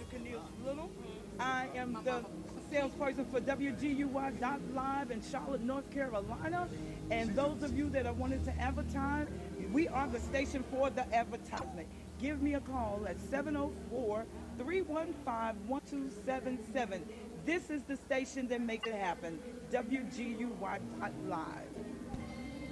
Kenills Little. I am the salesperson for WGUY.live in Charlotte, North Carolina. And those of you that are wanting to advertise, we are the station for the advertisement. Give me a call at 704-315-1277. This is the station that makes it happen, WGUY.live.